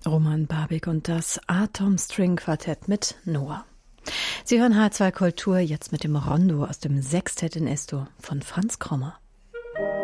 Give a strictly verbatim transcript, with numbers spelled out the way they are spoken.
Roman Barbig und das Atom String Quartett mit Noah. Sie hören H zwei Kultur jetzt mit dem Rondo aus dem Sextett in Esto von Franz Krommer.